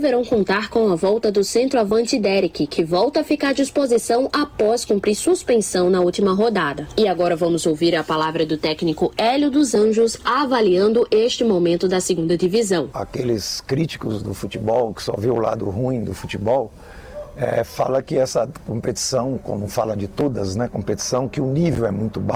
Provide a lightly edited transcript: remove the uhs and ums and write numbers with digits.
deverão contar com a volta do centroavante Derek, que volta a ficar à disposição após cumprir suspensão na última rodada. E agora vamos ouvir a palavra do técnico Hélio dos Anjos avaliando este momento da segunda divisão. Aqueles críticos do futebol, que só vê o lado ruim do futebol, fala que essa competição, como fala de todas, né, competição, que o nível é muito baixo.